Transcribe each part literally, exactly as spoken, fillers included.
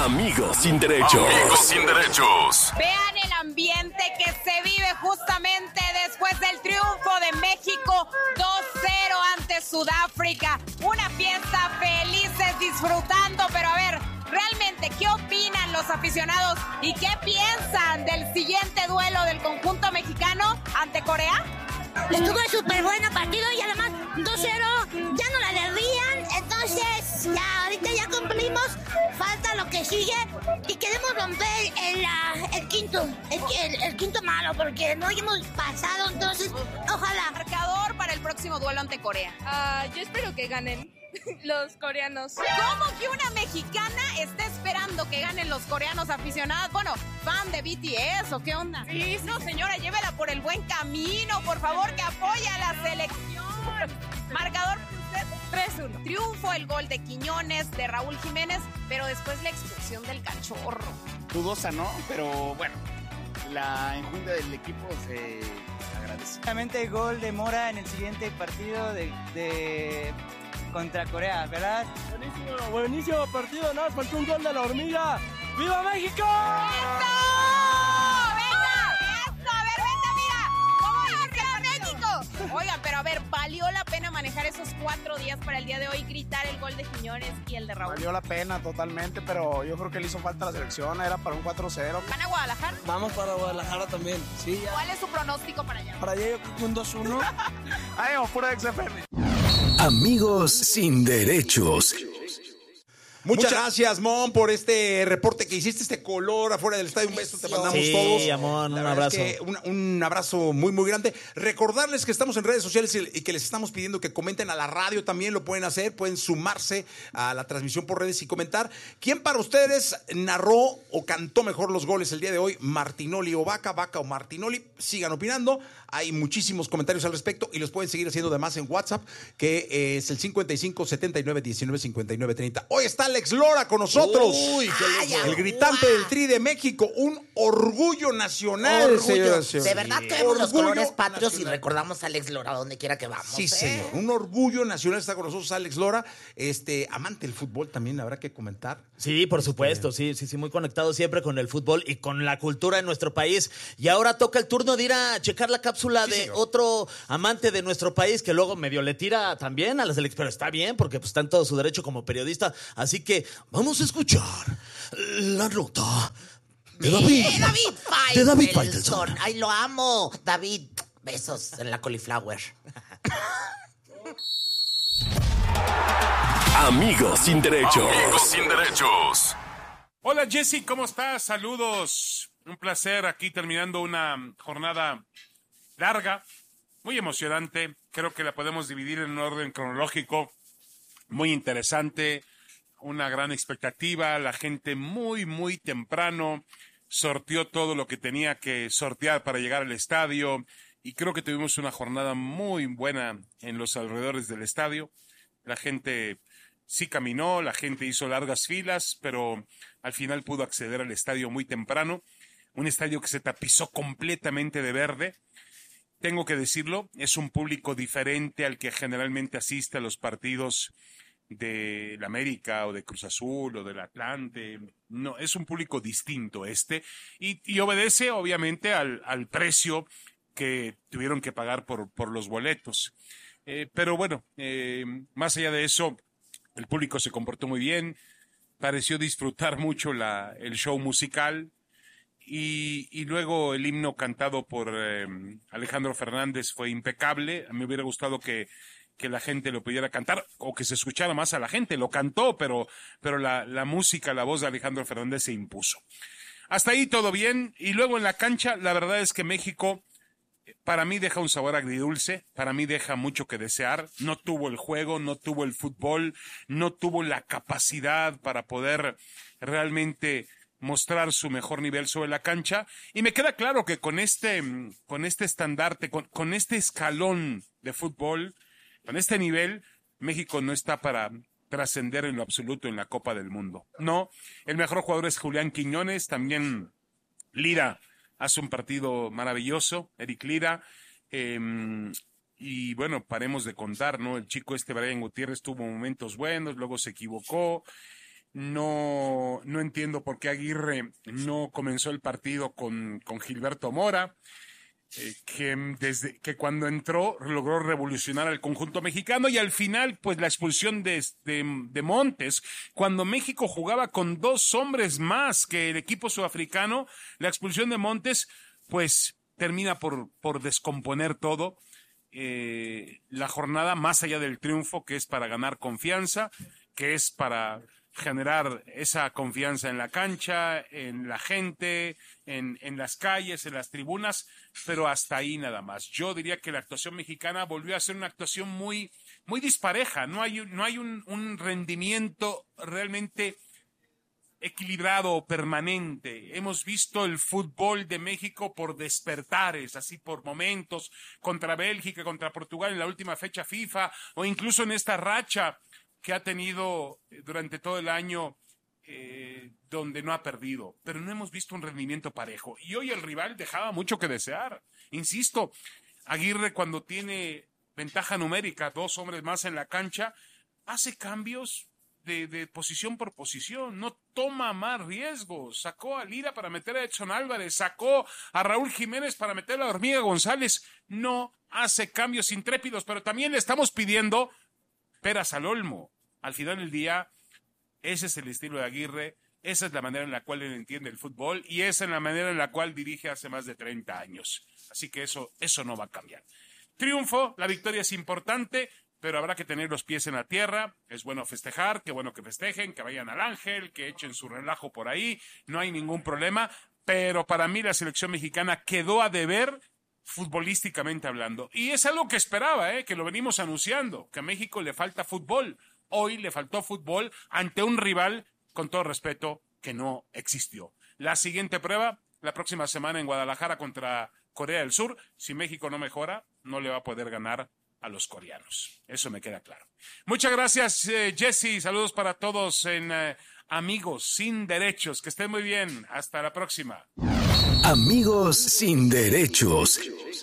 Amigos sin derechos. Amigos sin derechos. Vean el ambiente que se vive justamente después del triunfo de México dos cero ante Sudáfrica. Una fiesta, felices, disfrutando, pero a ver, realmente, ¿qué opinan los aficionados y qué piensan del siguiente duelo del conjunto mexicano ante Corea? Estuvo súper bueno partido y además dos cero, ya no la debían, entonces ya ahorita ya cumplimos, falta lo que sigue y queremos romper el, uh, el quinto, el, el, el quinto malo porque no hemos pasado, entonces ojalá. Marcador para el próximo duelo ante Corea. Uh, yo espero que ganen los coreanos. ¿Cómo que una mexicana está esperando que ganen los coreanos aficionados? Bueno, fan de B T S o qué onda. Sí, no, señora, llévela por el buen camino, por favor, que apoya a la selección. Marcador para usted, tres uno. Triunfo, el gol de Quiñones, de Raúl Jiménez, pero después la expulsión del Cachorro. Dudosa, ¿no? Pero bueno, la enjundia del equipo se agradece. Obviamente el gol de Mora en el siguiente partido de... de... contra Corea, ¿verdad? Buenísimo, buenísimo partido, nada, faltó un gol de la hormiga. ¡Viva México! ¡Eso! ¡Venga! ¡Eso! A ver, venga, mira. ¿Cómo dice México? Oigan, pero a ver, ¿valió la pena manejar esos cuatro días para el día de hoy, gritar el gol de Quiñones y el de Raúl? Valió la pena totalmente, pero yo creo que le hizo falta a la selección, era para un cuatro cero. ¿Van a Guadalajara? Vamos para Guadalajara también, sí. ¿Cuál es su pronóstico para allá? Para allá yo creo que un dos uno. Ahí vamos, pura X F M. Amigos sin derechos. Muchas, Muchas gracias, Mon, por este reporte que hiciste, este color afuera del estadio. Un beso, te mandamos sí, todos. Sí, Amon, un abrazo. Es que un, un abrazo muy, muy grande. Recordarles que estamos en redes sociales y que les estamos pidiendo que comenten a la radio también, lo pueden hacer, pueden sumarse a la transmisión por redes y comentar. ¿Quién para ustedes narró o cantó mejor los goles el día de hoy? ¿Martinoli o Vaca? ¿Vaca o Martinoli? Sigan opinando. Hay muchísimos comentarios al respecto y los pueden seguir haciendo además en WhatsApp, que es el cincuenta y cinco, setenta y nueve, diecinueve, cincuenta y nueve, treinta. Hoy está Alex Lora con nosotros. Uy, Ay, el gritante wow. del Tri de México. Un orgullo nacional. Orgullo. De verdad traemos los colores patrios nacional. Y recordamos a Alex Lora donde quiera que vamos. Sí, ¿eh? señor. Un orgullo nacional está con nosotros Alex Lora. Este, amante del fútbol también habrá que comentar. Sí, por supuesto. Sí, sí, sí. Muy conectado siempre con el fútbol y con la cultura de nuestro país. Y ahora toca el turno de ir a checar la cápsula sí, de señor. Otro amante de nuestro país que luego medio le tira también a la selección. Pero está bien porque pues, está en todo su derecho como periodista. Así que vamos a escuchar la nota de David. De David Faitelson. De David Faitelson. Ay, lo amo. David, besos en la cauliflower. Amigos sin derechos. Amigos sin derechos. Hola Jessy, ¿cómo estás? Saludos. Un placer aquí terminando una jornada larga, muy emocionante. Creo que la podemos dividir en un orden cronológico muy interesante. Una gran expectativa. La gente muy, muy temprano sorteó todo lo que tenía que sortear para llegar al estadio. Y creo que tuvimos una jornada muy buena en los alrededores del estadio. La gente sí caminó, la gente hizo largas filas, pero al final pudo acceder al estadio muy temprano. Un estadio que se tapizó completamente de verde. Tengo que decirlo, es un público diferente al que generalmente asiste a los partidos de la América o de Cruz Azul o del Atlante. No, es un público distinto este y, y obedece obviamente al, al precio que tuvieron que pagar por, por los boletos. Eh, pero bueno, eh, más allá de eso, el público se comportó muy bien, pareció disfrutar mucho la, el show musical y, y luego el himno cantado por eh, Alejandro Fernández fue impecable. A mí me hubiera gustado que que la gente lo pudiera cantar o que se escuchara más a la gente. Lo cantó, pero, pero la, la música, la voz de Alejandro Fernández se impuso. Hasta ahí todo bien. Y luego en la cancha, la verdad es que México, para mí deja un sabor agridulce, para mí deja mucho que desear. No tuvo el juego, no tuvo el fútbol, no tuvo la capacidad para poder realmente mostrar su mejor nivel sobre la cancha. Y me queda claro que con este, con este estandarte, con, con este escalón de fútbol, con este nivel, México no está para trascender en lo absoluto en la Copa del Mundo. No, el mejor jugador es Julián Quiñones, también Lira hace un partido maravilloso, Eric Lira, eh, y bueno, paremos de contar, ¿no? El chico este Brian Gutiérrez tuvo momentos buenos, luego se equivocó, No, no entiendo por qué Aguirre no comenzó el partido con, con Gilberto Mora, eh, que, desde, que cuando entró logró revolucionar al conjunto mexicano, y al final, pues la expulsión de, de, de Montes, cuando México jugaba con dos hombres más que el equipo sudafricano, la expulsión de Montes, pues termina por, por descomponer todo. Eh, la jornada, más allá del triunfo, que es para ganar confianza, que es para generar esa confianza en la cancha, en la gente, en, en las calles, en las tribunas, pero hasta ahí nada más. Yo diría que la actuación mexicana volvió a ser una actuación muy, muy dispareja. No hay, no hay un, un rendimiento realmente equilibrado, permanente. Hemos visto el fútbol de México por despertares, así por momentos, contra Bélgica, contra Portugal en la última fecha FIFA, o incluso en esta racha que ha tenido durante todo el año, eh, donde no ha perdido, pero no hemos visto un rendimiento parejo. Y hoy el rival dejaba mucho que desear. Insisto, Aguirre, cuando tiene ventaja numérica, dos hombres más en la cancha, hace cambios de, de posición por posición, no toma más riesgos. Sacó a Lira para meter a Edson Álvarez, sacó a Raúl Jiménez para meter a Hormiga González. No hace cambios intrépidos, pero también le estamos pidiendo peras al olmo. Al final del día, ese es el estilo de Aguirre, esa es la manera en la cual él entiende el fútbol y esa es la manera en la cual dirige hace más de treinta años. Así que eso, eso no va a cambiar. Triunfo, la victoria es importante, pero habrá que tener los pies en la tierra. Es bueno festejar, qué bueno que festejen, que vayan al Ángel, que echen su relajo por ahí, no hay ningún problema, pero para mí la selección mexicana quedó a deber futbolísticamente hablando. Y es algo que esperaba, ¿eh? que lo venimos anunciando, que a México le falta fútbol. Hoy le faltó fútbol ante un rival, con todo respeto, que no existió. La siguiente prueba, la próxima semana en Guadalajara contra Corea del Sur. Si México no mejora, no le va a poder ganar a los coreanos. Eso me queda claro. Muchas gracias, eh, Jesse. Saludos para todos en eh, Amigos Sin Derechos. Que estén muy bien. Hasta la próxima. Amigos Sin Derechos.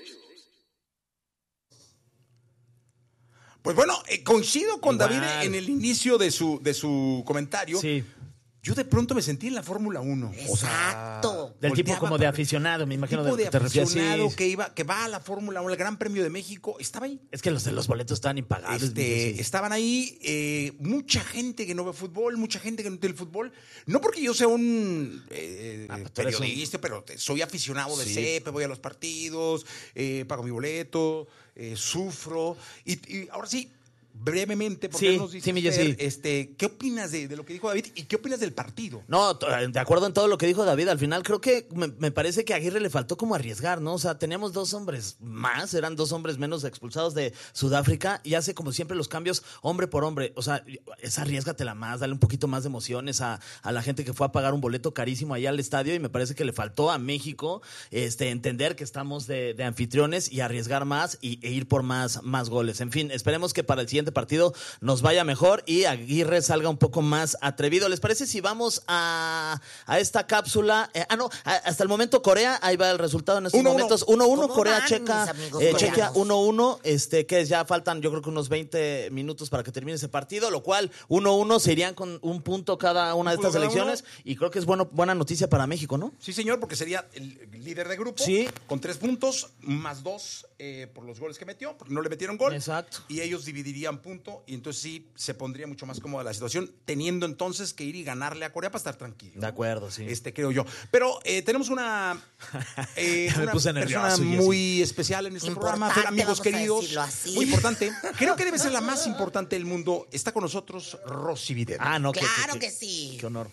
Pues bueno, eh, coincido con Igual. David en el inicio de su, de su comentario. Sí. Yo de pronto me sentí en la Fórmula uno. Exacto. Del tipo volteaba como de para- aficionado, me imagino tipo de de que te refieres. aficionado Sí. que iba, que va a la Fórmula uno, el Gran Premio de México, estaba ahí. Es que los de los boletos están impagables. Este, sí. Estaban ahí eh, mucha gente que no ve fútbol, mucha gente que no entiende el fútbol. No porque yo sea un eh, Ah, pero tú eres periodista, pero te- soy aficionado de Sí. C E P, voy a los partidos, eh, pago mi boleto, eh, sufro. Y, y ahora sí, brevemente, porque Sí, nos dice sí, mi usted, Jessy. este, ¿qué opinas de, de lo que dijo David y qué opinas del partido? No, t- de acuerdo en todo lo que dijo David, al final creo que me, me parece que a Aguirre le faltó como arriesgar, ¿no? O sea, teníamos dos hombres más, eran dos hombres menos expulsados de Sudáfrica y hace como siempre los cambios hombre por hombre. O sea, es arriesgatela más, dale un poquito más de emociones a, a la gente que fue a pagar un boleto carísimo allá al estadio y me parece que le faltó a México este, entender que estamos de, de anfitriones y arriesgar más y, e ir por más, más goles. En fin, esperemos que para el siguiente partido nos vaya mejor y Aguirre salga un poco más atrevido. ¿Les parece si vamos a, a esta cápsula? Eh, ah, no, a- hasta el momento Corea, ahí va el resultado en estos Uno, uno. momentos. uno uno, ¿Cómo Corea van, checa, mis amigos eh, coreanos? Chequia uno uno, este, que ya faltan yo creo que unos veinte minutos para que termine ese partido, lo cual uno uno se irían con un punto cada una de punto estas cada elecciones y creo que es bueno, buena noticia para México, ¿no? Sí, señor, porque sería el líder de grupo. Sí. Con tres puntos, más dos eh, por los goles que metió, porque no le metieron gol. Exacto. Y ellos dividirían punto, y entonces sí se pondría mucho más cómoda la situación, teniendo entonces que ir y ganarle a Corea para estar tranquilo. De acuerdo, sí. Este, creo yo. Pero eh, tenemos una, eh, Ya me una puse persona nervioso, Jessy. muy especial en este Importante, programa, Fer, amigos vamos a queridos. decirlo así. Muy importante. Creo que debe ser la más importante del mundo. Está con nosotros Rosy Vidente. Ah, no, qué- Claro qué- que sí. Qué honor.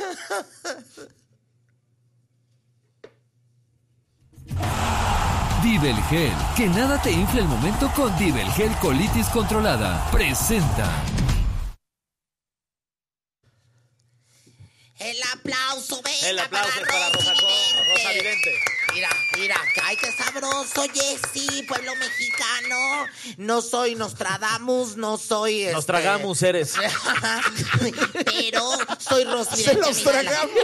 Divelgel, que nada te infle el momento con Divelgel Colitis Controlada. Presenta. El aplauso, venga, El aplauso es para Rosy Rosa, Co- Vidente. Rosa Vidente. Mira, mira, ay, qué sabroso, Jessy, pueblo mexicano. No soy Nostradamus, no soy... Nos este, tragamos, eres. Pero soy Rosy Se Vidente, los amiga. tragamos.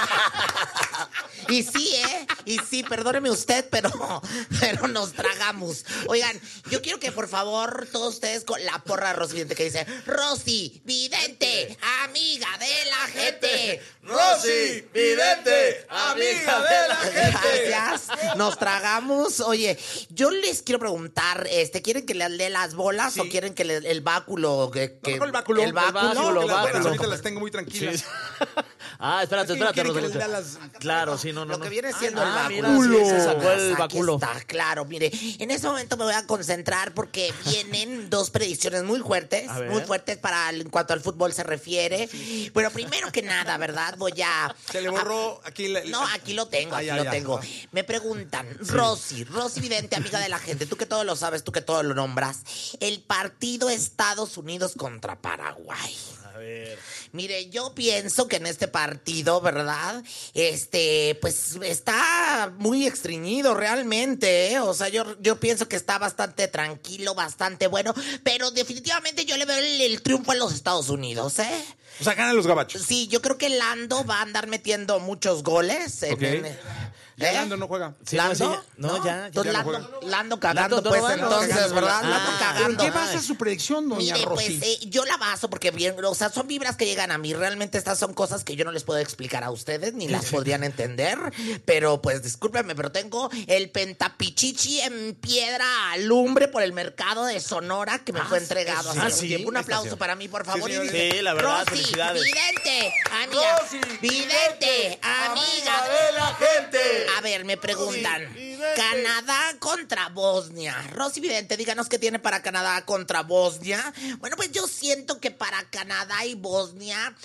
Y sí, ¿eh? Y sí, perdóneme usted, pero, pero nos tragamos. Oigan, yo quiero que por favor todos ustedes con la porra Rosy Vidente que dice Rosy Vidente, amiga de la Vidente. Rosy Vidente, amiga de la gente. Gracias. Nos tragamos. Oye, yo les quiero preguntar, este, ¿quieren que les dé las bolas sí. o quieren que le, el báculo? Que, que, el báculo. El báculo. El báculo, el báculo. báculo. Ahorita las tengo muy tranquilas. Sí. Ah, espérate, es que espérate, Rosalito. Las... Claro, sí, no, no. Lo que no. viene siendo ah, el báculo. Mira, sí, se sacó el báculo. Aquí está, claro, mire. En ese momento me voy a concentrar porque vienen dos predicciones muy fuertes, muy fuertes para en cuanto al fútbol se refiere. Sí. Pero primero que nada, ¿verdad? Voy a... Se le borró a, aquí... La, no, aquí lo tengo, aquí ah, ya, lo ya. tengo. Me preguntan, sí. Rosy, Rosy Vidente, amiga de la gente, tú que todo lo sabes, tú que todo lo nombras, el partido Estados Unidos contra Paraguay. A ver. Mire, yo pienso que en este partido, ¿verdad? Este, pues está muy estreñido realmente, ¿eh? O sea, yo, yo pienso que está bastante tranquilo, bastante bueno, pero definitivamente yo le veo el, el triunfo a los Estados Unidos, ¿eh? O sea, ganan los gabachos. Sí, yo creo que Lando va a andar metiendo muchos goles. En, okay. en, Ya ¿Eh? Lando no juega. Sí, ¿Lando? No, sí, no, no, ya. ya, ya Lando, no Lando cagando, Lando, pues, no, entonces, cagando, ¿verdad? Ah, Lando cagando. ¿En qué basa su predicción, doña Mire, Rosy? pues, eh, yo la baso porque bien, o sea, son vibras que llegan a mí. Realmente estas son cosas que yo no les puedo explicar a ustedes, ni las podrían entender. Pero, pues, discúlpenme, pero tengo el pentapichichi en piedra alumbre por el mercado de Sonora que me ah, fue entregado hace ah, un sí, tiempo. Un aplauso estación. para mí, por favor. Sí, sí, la verdad, Rosy, felicidades. Vidente, amiga. Rosy, Vidente, amiga de la gente. A ver, me preguntan. Canadá contra Bosnia. Rosy Vidente, díganos qué tiene para Canadá contra Bosnia. Bueno, pues yo siento que para Canadá y Bosnia,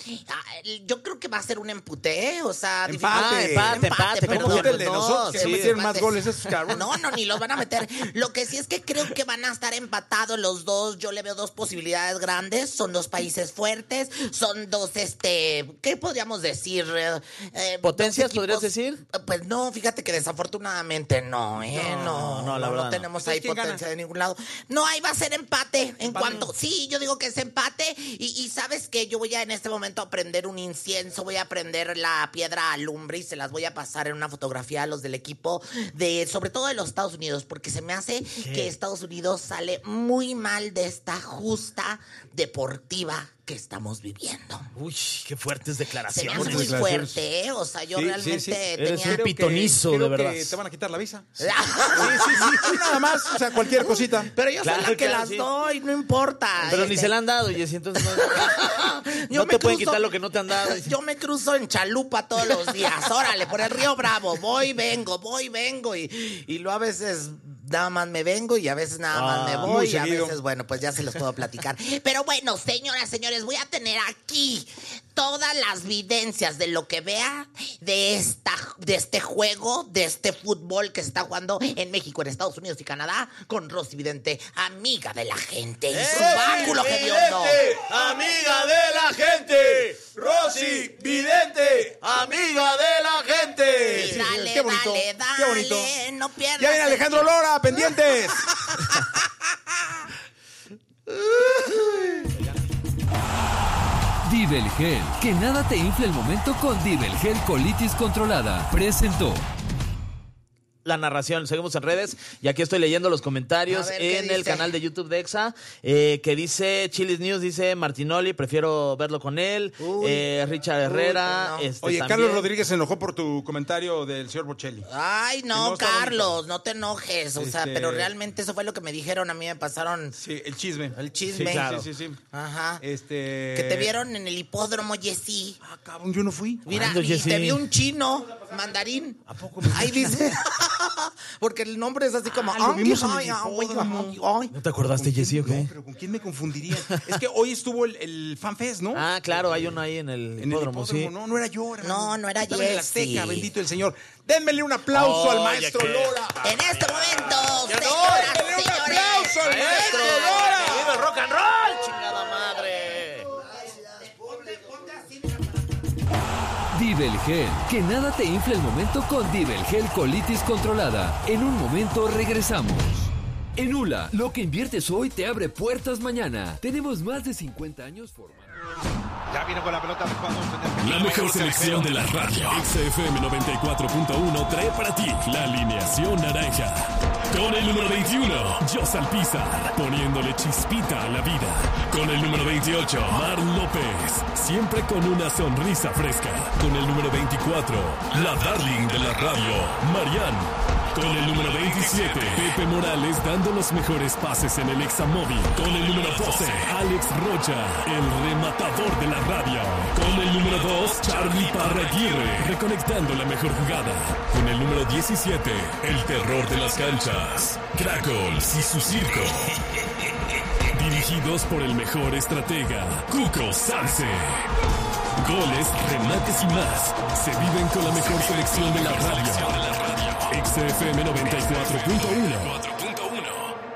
yo creo que va a ser un empute, o sea... Empate. Ah, empate, empate. Perdón, ¿Cómo el de no, nosotros? Que sí, metieron empate. más goles esos cabrones. No, no, ni los van a meter. Lo que sí es que creo que van a estar empatados los dos. Yo le veo dos posibilidades grandes. Son dos países fuertes. Son dos, este... ¿qué podríamos decir? Eh, ¿Potencias, podrías decir? Pues no, fíjate que desafortunadamente no, ¿eh? No, no, no, la no, verdad no tenemos no. ahí potencia gana? de ningún lado. No, ahí va a ser empate. En empate. cuanto, sí, yo digo que es empate. Y, y sabes que yo voy a en este momento a prender un incienso, voy a prender la piedra alumbre y se las voy a pasar en una fotografía a los del equipo de, sobre todo de los Estados Unidos, porque se me hace ¿Qué? que Estados Unidos sale muy mal de esta justa deportiva que estamos viviendo. Uy, qué fuertes declaraciones. Se me hace muy fuerte, ¿eh? O sea, yo sí, realmente sí, sí. tenía... Eres un pitonizo, que, de verdad. Que te van a quitar la visa. Sí, sí, sí. Nada más, o sea, cualquier cosita. Pero yo claro, soy la que claro, las sí. doy, no importa. Pero este... ni se la han dado, y así entonces no, no te pueden quitar lo que no te han dado. Yo me cruzo en chalupa todos los días. Órale, por el Río Bravo. Voy, vengo, voy, vengo. Y, y luego a veces... nada más me vengo y a veces nada más ah, me voy y a veces, bueno, pues ya se los puedo platicar. Pero bueno, señoras, señores, voy a tener aquí todas las videncias de lo que vea de esta, de este juego, de este fútbol que se está jugando en México, en Estados Unidos y Canadá, con Rosy Vidente, amiga de la gente. Y su báculo que Dios no. Amiga de la gente. Rosy Vidente, amiga de la gente. Sí, dale, qué bonito, dale, dale, qué bonito. No pierdas. Ya viene Alejandro Lora, pendientes. Divelgel, que nada te infle el momento con Divelgel Colitis Controlada. Presentó. La narración, seguimos en redes y aquí estoy leyendo los comentarios ver, en el dice? canal de YouTube de Exa, eh, que dice Chilis News, dice Martinoli, prefiero verlo con él. Uy, eh, Richard Herrera. Uy, no. este, Oye, también. Carlos Rodríguez se enojó por tu comentario del señor Bocelli. Ay, no, no Carlos, bonito. no te enojes. O este... sea, pero realmente eso fue lo que me dijeron. A mí me pasaron. Sí, el chisme. El chisme. Sí, claro. sí, sí, sí. Ajá. Este... Que te vieron en el hipódromo, Jessy. Ah, cabrón, yo no fui. Mira, ¿Cuándo, y Jessy? te vio un chino, mandarín. ¿A poco me Ahí dice. Porque el nombre es así como. Ah, lo vimos en el ay, ay, hipódromo. ay, ay. ¿No te acordaste, Jessy, o qué? No, pero ¿con quién me confundiría? Es que hoy estuvo el, el FanFest, ¿no? Ah, claro, hay uno ahí en el en hipódromo, el hipódromo, sí. no, no era yo. Era No, no era Estaba en la Jessy. Azteca, bendito el Señor. Dénmele un aplauso Oh, al maestro que... Lora. En este momento, Ya no, señoras, démele un señores. aplauso al maestro ¡Maestro! Lora. ¡Que viva el rock and roll, chingada madre! Divelgel, que nada te infle el momento con Divelgel Colitis Controlada. En un momento regresamos. En U L A, lo que inviertes hoy te abre puertas mañana. Tenemos más de cincuenta años formando. Ya viene con la pelota. La mejor selección de la radio. X F M noventa y cuatro punto uno trae para ti la alineación naranja. Con el número veintiuno, Jos Alpizar, poniéndole chispita a la vida. Con el número veintiocho, Mar López, siempre con una sonrisa fresca. Con el número veinticuatro, la darling de la radio, Marianne. Con el número veintisiete, Pepe Morales dando los mejores pases en el Examóvil. Con el número doce, Alex Rocha, el rematador de la radio. Con el número dos, Charlie Parraguirre, reconectando la mejor jugada. Con el número diecisiete, el terror de las canchas, Crackles y su circo. Dirigidos por el mejor estratega, Cuco Sarce. Goles, remates y más se viven con la mejor selección de la radio. X F M noventa y cuatro punto uno.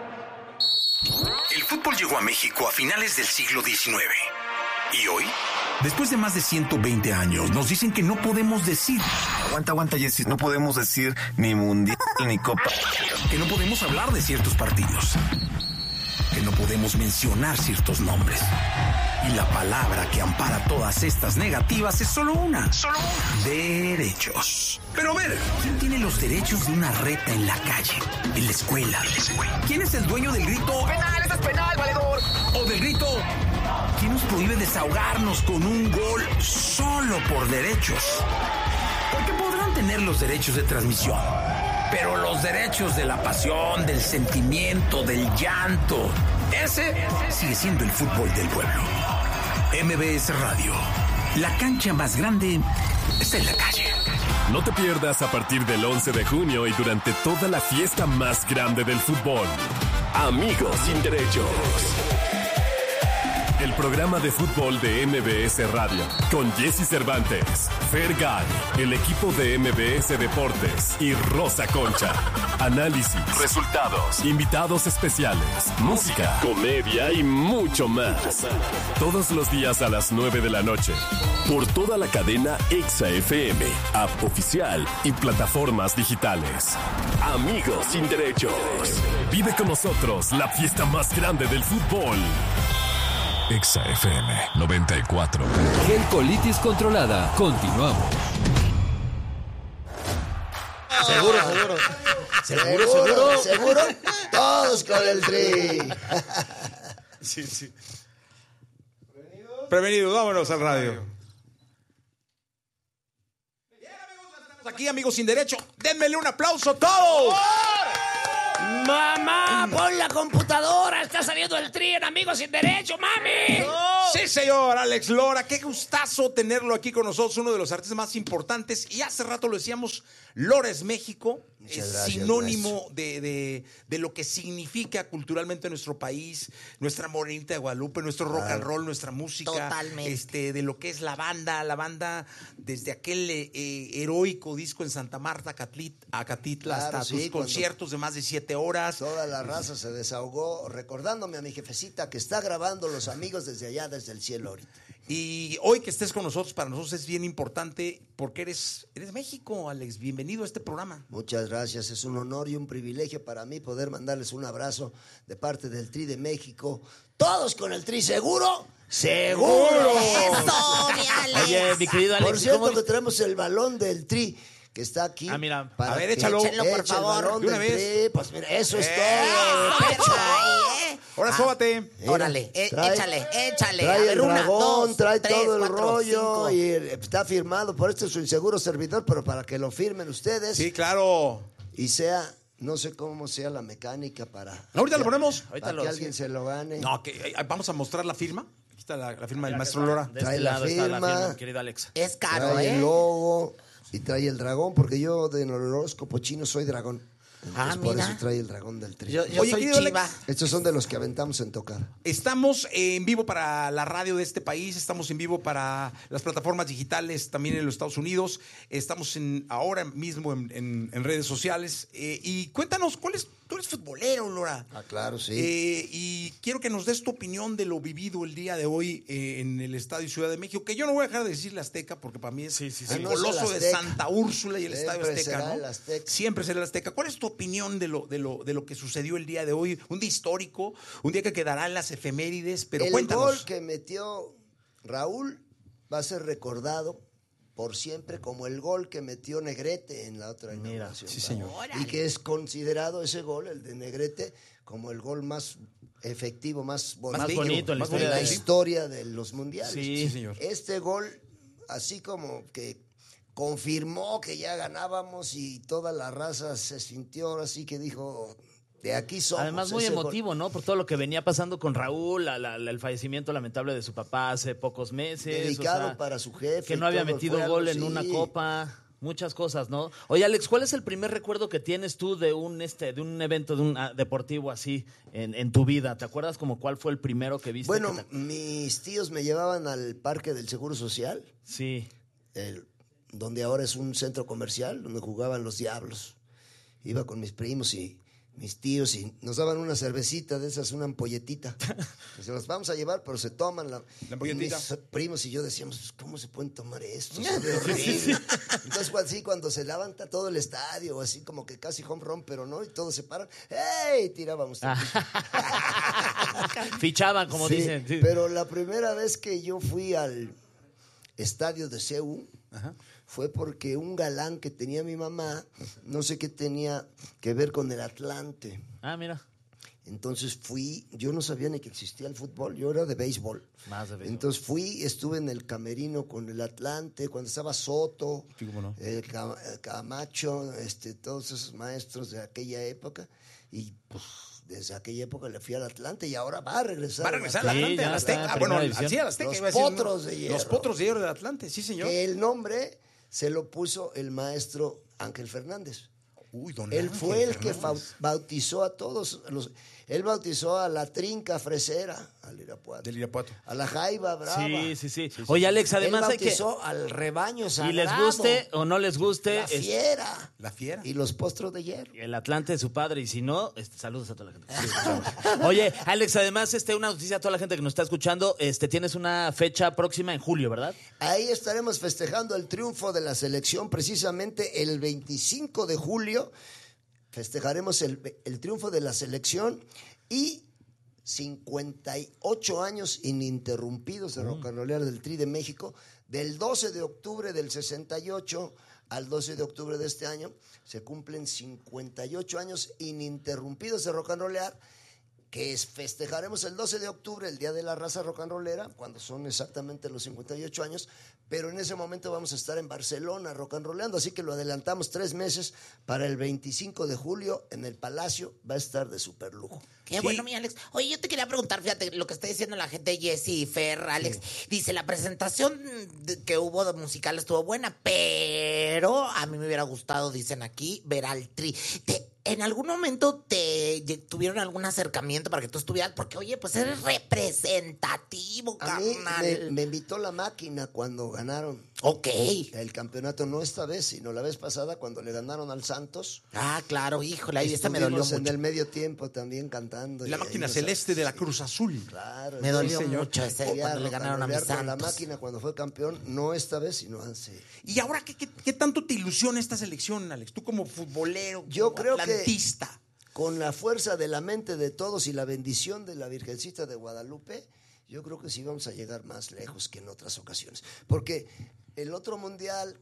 El fútbol llegó a México a finales del siglo diecinueve. ¿Y hoy? Después de más de ciento veinte años, nos dicen que no podemos decir... Aguanta, aguanta, Jessy. No podemos decir ni mundial ni copa. Que no podemos hablar de ciertos partidos. Que no podemos mencionar ciertos nombres. Y la palabra que ampara todas estas negativas es solo una. Solo una. Derechos. Pero a ver, ¿quién tiene los derechos de una reta en la calle, en la escuela? ¿Quién es el dueño del grito? ¡Penal, eso es penal, valedor! O del grito, ¿quién nos prohíbe desahogarnos con un gol solo por derechos? Porque podrán tener los derechos de transmisión, pero los derechos de la pasión, del sentimiento, del llanto, ese sigue siendo el fútbol del pueblo. M B S Radio, la cancha más grande está en la calle. No te pierdas a partir del once de junio y durante toda la fiesta más grande del fútbol. Amigos sin derechos. El programa de fútbol de M B S Radio, con Jesse Cervantes, Fergay, el equipo de M B S Deportes y Rosa Concha. Análisis, resultados, invitados especiales, música, comedia y mucho más. Todos los días a las nueve de la noche, por toda la cadena Exa F M, app oficial y plataformas digitales. Amigos sin derechos. Vive con nosotros la fiesta más grande del fútbol. Exa F M noventa y cuatro. Gel colitis controlada. Continuamos. Seguro, seguro. Seguro, seguro. Seguro. Todos con el Tri. Sí, sí. Prevenido, vámonos al radio. Aquí, amigos sin derecho, denmele un aplauso a todos. Mamá, pon la computadora, está saliendo el Tri en Amigos sin Derecho, mami. No. Sí, señor Alex Lora, qué gustazo tenerlo aquí con nosotros, uno de los artistas más importantes. Y hace rato lo decíamos, Lora es México, Muchas es gracias, sinónimo de, de, de lo que significa culturalmente nuestro país, nuestra Morenita de Guadalupe, nuestro rock and roll, nuestra música. Totalmente. Este, de lo que es la banda, la banda desde aquel eh, heroico disco en Santa Marta, Acatlit, Acatitla, Claro, hasta sí, tus conciertos de más de siete horas. Toda la raza se desahogó recordándome a mi jefecita que está grabando Los Amigos desde allá, desde el cielo ahorita. Y hoy que estés con nosotros, para nosotros es bien importante porque eres, eres México, Alex. Bienvenido a este programa. Muchas gracias, es un honor y un privilegio para mí poder mandarles un abrazo de parte del Tri de México. Todos con el Tri, ¿seguro? ¡Seguro! Eso, mi Alex. Oye, mi querido Alex, Por cierto ¿cómo- que tenemos el balón del Tri que está aquí. Ah, mira. para A ver, que échalo. eche Échenlo, por el favor. balón De una del vez. Tri. Pues mira, eso es ¡Eh! todo. Eso, ahí, ¿eh? Ahora Ah, sóbate. Mira, Órale, eh, trae- échale, échale. Trae A ver, el una, dragón, dos, trae tres, todo el cuatro, rollo cinco. y eh, está firmado por este su inseguro servidor, pero para que lo firmen ustedes Sí, claro. y sea, no sé cómo sea la mecánica para... Ahorita lo ponemos. Para Ahorita que lo- alguien se lo gane. No, que, eh, vamos a mostrar la firma. Aquí está la, la firma del maestro Lora. De Trae este la lado está la firma. firma, mi querido Alex. Es caro, trae ¿eh? el logo y trae el dragón, porque yo de horóscopo chino soy dragón. Ah, Entonces, por mira. eso trae el dragón del Tri. Yo, yo Oye, soy querido Alex, chiva. Estos son de los que aventamos en tocar. Estamos en vivo para la radio de este país, estamos en vivo para las plataformas digitales también en los Estados Unidos, estamos en, ahora mismo en, en- en redes sociales. Eh, y cuéntanos, ¿cuál es? Tú eres futbolero, Lora. Ah, claro, sí. Eh, y quiero que nos des tu opinión de lo vivido el día de hoy eh, en el Estadio Ciudad de México, que yo no voy a dejar de decirle Azteca, porque para mí es Sí, sí, sí. el Ah, no, es el coloso de Azteca. Santa Úrsula y el Siempre Estadio Azteca, será ¿no? el Azteca. Siempre será el Azteca. ¿Cuál es tu opinión de lo, de lo, de lo que sucedió el día de hoy? Un día histórico, un día que quedará en las efemérides, pero el cuéntanos. gol que metió Raúl va a ser recordado por siempre como el gol que metió Negrete en la otra inauguración. Sí, señor. Y que es considerado ese gol, el de Negrete, como el gol más efectivo, más bonito, más bonito en la, más historia, la de... historia de los mundiales. Sí, sí, señor. Este gol, así como que confirmó que ya ganábamos y toda la raza se sintió así que dijo... De aquí somos. Además, muy emotivo, gol. ¿no? Por todo lo que venía pasando con Raúl, la, la, la, el fallecimiento lamentable de su papá hace pocos meses. Dedicado o sea, para su jefe. Que no había todo, metido gol en sí. una copa. Muchas cosas, ¿no? Oye, Alex, ¿cuál es el primer recuerdo que tienes tú de un este de un evento de un uh, deportivo así en, en tu vida? ¿Te acuerdas como cuál fue el primero que viste? Bueno, que te... mis tíos me llevaban al Parque del Seguro Social. Sí. El, donde ahora es un centro comercial, donde jugaban los Diablos. Iba con mis primos y mis tíos y nos daban una cervecita de esas, una ampolletita. Se las vamos a llevar, pero se toman la, la ampolletita. Mis primos y yo decíamos, ¿cómo se pueden tomar esto? Sabe horrible. Entonces, así cuando se levanta todo el estadio, así como que casi home run, pero no, y todos se paran, ¡hey! Tirábamos. Fichaban, como sí, dicen. Sí. Pero la primera vez que yo fui al estadio de C U, ajá, fue porque un galán que tenía mi mamá, no sé qué tenía que ver con el Atlante. Ah, mira. Entonces fui, yo no sabía ni que existía el fútbol, yo era de béisbol. Más de béisbol. Entonces fui, estuve en el camerino con el Atlante, cuando estaba Soto, sí, ¿cómo no? el Camacho, este, todos esos maestros de aquella época, y pues desde aquella época le fui al Atlante y ahora va a regresar. Va a regresar al Atlante, sí, al Azteca. Ah, bueno, sí, al Azteca. Los iba a decir, potros no, de hierro. Los potros de hierro del Atlante, sí, señor. El nombre se lo puso el maestro Ángel Fernández. Uy, don Él Ángel fue el Fernández. que bautizó a todos los... Él bautizó a la Trinca Fresera, al Irapuato. Del Irapuato. A la Jaiba Brava. Sí, sí, sí. sí Oye, Alex, además Él hay que... bautizó al rebaño sagrado. Y les guste o no les guste... La fiera. Es... La fiera. Y los postros de hierro. El Atlante de su padre. Y si no, este, saludos a toda la gente. Sí, oye, Alex, además, este, una noticia a toda la gente que nos está escuchando. Este, tienes una fecha próxima en julio, ¿verdad? Ahí estaremos festejando el triunfo de la selección precisamente el veinticinco de julio. Festejaremos el, el triunfo de la selección y cincuenta y ocho años ininterrumpidos de mm. rock and rollear del Tri de México. Del doce de octubre del sesenta y ocho al doce de octubre de este año se cumplen cincuenta y ocho años ininterrumpidos de rock and rollear, que es, festejaremos el doce de octubre, el Día de la Raza Rock and Rollera, cuando son exactamente los cincuenta y ocho años, pero en ese momento vamos a estar en Barcelona rock and rollando, así que lo adelantamos tres meses para el veinticinco de julio en el Palacio, va a estar de super lujo. Qué sí. bueno, mi Alex. Oye, yo te quería preguntar, fíjate, lo que está diciendo la gente, Jesse y Fer, Alex, sí. dice, la presentación que hubo de musical estuvo buena, pero a mí me hubiera gustado, dicen aquí, ver al Tri. Te, ¿En algún momento te tuvieron algún acercamiento para que tú estuvieras? Porque, oye, pues eres representativo, a carnal. Mí me, me invitó la máquina cuando ganaron. Ok. El campeonato, no esta vez, sino la vez pasada cuando le ganaron al Santos. Ah, claro, híjole, ahí esta me dolió mucho. En el medio tiempo también cantando. La máquina celeste nos... de la Cruz Azul. Claro. Me dolió sí, mucho ese cuando le ganaron a mis Santos. La máquina cuando fue campeón, no esta vez, sino hace. ¿Y ahora qué, qué, qué tanto te ilusiona esta selección, Alex? Tú como futbolero, Yo como creo atlantista. Que con la fuerza de la mente de todos y la bendición de la Virgencita de Guadalupe, yo creo que sí vamos a llegar más lejos que en otras ocasiones. Porque el otro mundial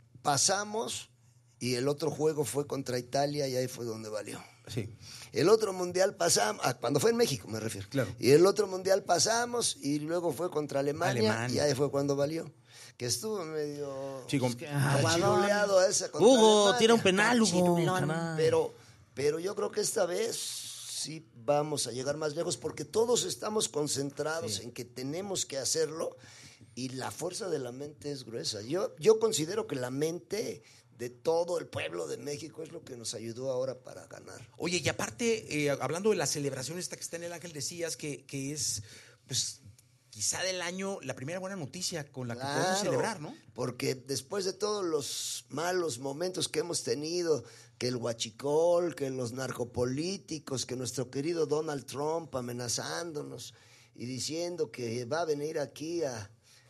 pasamos y el otro juego fue contra Italia y ahí fue donde valió. Sí. El otro mundial pasamos, ah, cuando fue en México me refiero. Claro. Y el otro mundial pasamos y luego fue contra Alemania, Alemania. Y ahí fue cuando valió. Que estuvo medio sí, con... cachiruleado esa contra Hugo, Alemania. Tira un penal, Hugo. Pero, pero yo creo que esta vez sí vamos a llegar más lejos porque todos estamos concentrados sí. en que tenemos que hacerlo y la fuerza de la mente es gruesa. Yo, yo considero que la mente de todo el pueblo de México es lo que nos ayudó ahora para ganar. Oye, y aparte, eh, hablando de la celebración esta que está en el Ángel, decías que, que es, pues, quizá del año la primera buena noticia con la que claro, podemos celebrar, ¿no? Porque después de todos los malos momentos que hemos tenido, que el huachicol, que los narcopolíticos, que nuestro querido Donald Trump amenazándonos y diciendo que va a venir aquí a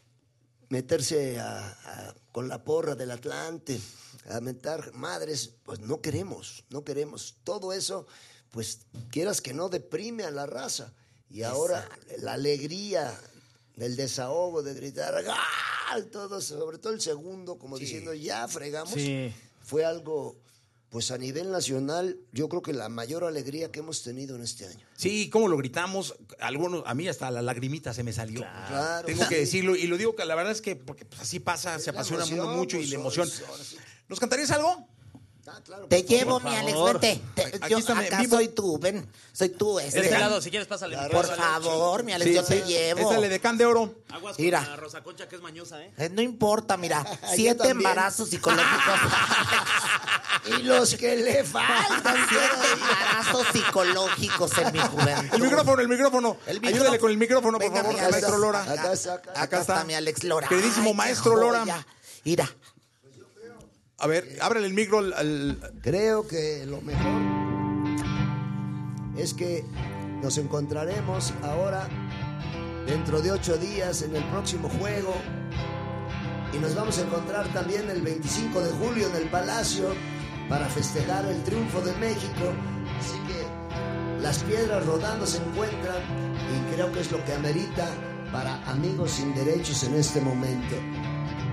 meterse a, a, con la porra del Atlante, a mentar madres, pues no queremos, no queremos. Todo eso, pues quieras que no, deprime a la raza. Y ahora la alegría del desahogo, de gritar, ¡ah! todo, sobre todo el segundo, como sí. diciendo, ya fregamos. Sí. Fue algo, pues a nivel nacional, yo creo que la mayor alegría que hemos tenido en este año. Sí, cómo lo gritamos, algunos, a mí hasta la lagrimita se me salió. Claro. Tengo que decirlo, y lo digo que la verdad es que porque pues, así pasa, se apasiona emoción, uno mucho pues, y la emoción. Sí. ¿Nos cantarías algo? Ah, claro, te llevo, mi Alex, vente. Te, yo está, acá vivo. Soy tú, ven. Soy tú. Este. De este lado, si quieres, pásale. Claro, por favor, mi Alex, sí, yo sí. te llevo. Ese de can de oro. Aguas con mira. La Rosa Concha, que es mañosa, ¿eh? eh no importa, mira. Siete embarazos psicológicos. Y los que le faltan. Siete embarazos psicológicos en mi juventud. El micrófono, el micrófono. El micrófono. Ayúdale con el micrófono, por Venga, favor, acá maestro Lora. Acá, acá, está, acá, acá, acá está. está mi Alex Lora. Queridísimo Ay, maestro Lora. Mira. A ver, ábrele el micro al, al... Creo que lo mejor es que nos encontraremos ahora dentro de ocho días en el próximo juego y nos vamos a encontrar también el veinticinco de julio en el Palacio para festejar el triunfo de México. Así que las piedras rodando se encuentran y creo que es lo que amerita para Amigos Sin Derechos en este momento.